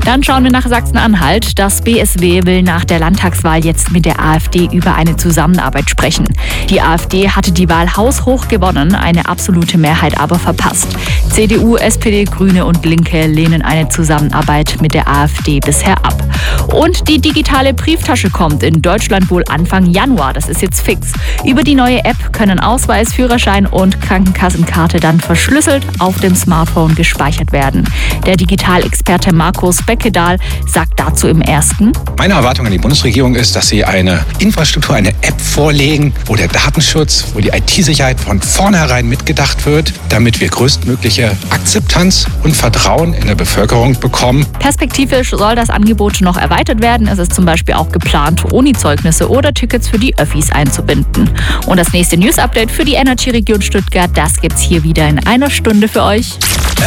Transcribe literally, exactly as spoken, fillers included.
Dann schauen wir nach Sachsen-Anhalt. Das B S W will nach der Landtagswahl jetzt mit der AfD über eine Zusammenarbeit sprechen. Die AfD hatte die Wahl haushoch gewonnen, eine absolute Mehrheit aber verpasst. C D U, S P D, Grüne und Linke lehnen eine Zusammenarbeit mit der AfD bisher ab. Und die digitale Brieftasche kommt in Deutschland wohl Anfang Januar. Das ist jetzt fix. Über die neue App können Ausweis, Führerschein und Krankenkassenkarte dann verschlüsselt auf dem Smartphone gespeichert werden. Der Digitalexperte Markus Beckedahl sagt dazu im Ersten: Meine Erwartung an die Bundesregierung ist, dass sie eine Infrastruktur, eine App vorlegen, wo der Datenschutz, wo die I T-Sicherheit von vornherein mitgedacht wird, damit wir größtmögliche Akzeptanz und Vertrauen in der Bevölkerung bekommen. Perspektivisch soll das Angebot noch erweitert werden. Es ist zum Beispiel auch geplant, Uni-Zeugnisse oder Tickets für die Öffis einzubinden. Und das nächste News-Update für die Energy-Region Stuttgart, das gibt's hier wieder in einer Stunde für euch.